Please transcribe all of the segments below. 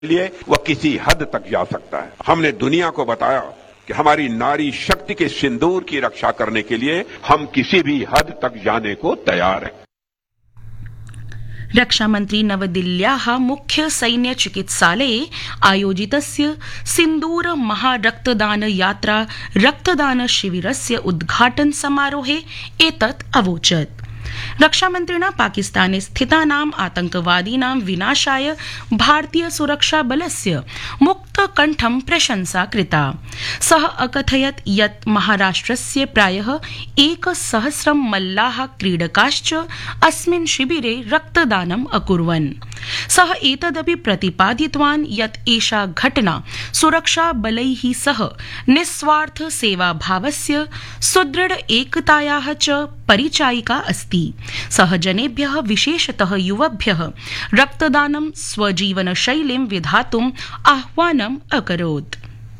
लिए वह किसी हद तक जा सकता है। हमने दुनिया को बताया कि हमारी नारी शक्ति के सिंदूर की रक्षा करने के लिए हम किसी भी हद तक जाने को तैयार हैं। रक्षामन्त्री नवदिल्ल्याः मुख्य सैन्य चिकित्सालये आयोजितस्य सिन्दूर महारक्तदान यात्रा रक्तदान शिविरस्य उद्घाटन समारोहे एतत् अवोचत्। रक्षामन्त्रिणा पाकिस्ताने स्थितानाम् आतंकवादीनां विनाशाय भारतीय सुरक्षा बलस्य मुक्तकण्ठं प्रशंसा कृता। सः अकथयत् यत् महाराष्ट्रस्य प्रायः 1,000 मल्लाः क्रीडकाश्च अस्मिन् शिबिरे रक्तदानम् अकुर्वन्। सः एतदपि प्रतिपादितवान् यत् एषा घटना सुरक्षा बलैः सह निस्वार्थ सेवाभावस्य सुदृढ एकतायाः च परिचायिका अस्ति। सः जनेभ्यः विशेषतः युवभ्यः रक्तदानं स्वजीवनशैलीं विधातुम् आह्वानम् अकरोत्।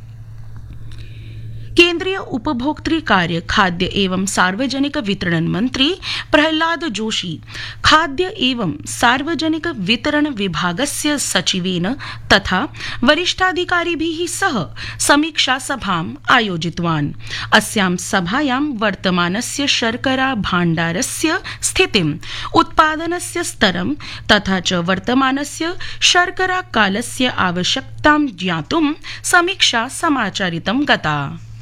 केन्द्रीय उपभोक्तृ कार्य खाद्य एवं सार्वजनिक वितरण मंत्री प्रहलाद जोशी खाद्य एवं सार्वजनिक वितरण विभागस्य सचिवेन तथा वरिष्ठाधिकारिभिः सह समीक्षा सभाम् आयोजितवान्। अस्यां सभायां वर्तमानस्य शर्करा भाण्डारस्य स्थितिम्, उत्पादनस्य स्तरं तथा च वर्तमानस्य शर्करा कालस्य आवश्यकतां ज्ञातुं समीक्षा समाचरितं गता।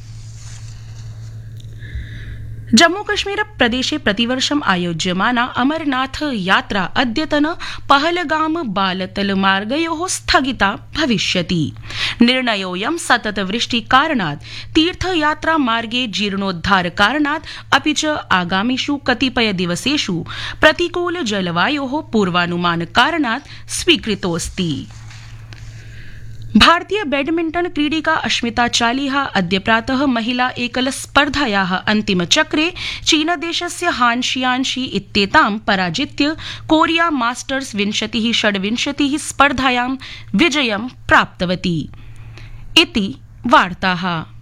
जम्मूकश्मीर प्रदेशे प्रतिवर्षम् आयोज्यमाना अमरनाथ यात्रा अद्यतन पहलगाम बालतल मार्गयोः स्थगिता भविष्यति। निर्णयोऽयं सततवृष्टिकारणात्, तीर्थयात्रा मार्गे जीर्णोद्धार कारणात् अपि च आगामिषु कतिपय दिवसेषु प्रतिकूल जलवायोः पूर्वानुमान कारणात् स्वीकृतोऽस्ति। भारतीय बैडमिंटन क्रीडिका अश्मिता चालिहा अद्य प्रातः महिला एकल स्पर्धायाः अन्तिमचक्रे चीनदेशस्य हान शियानशी इत्येतां पराजित्य कोरिया मास्टर्स 2026 स्पर्धायां विजयं प्राप्तवती इति वार्ताः।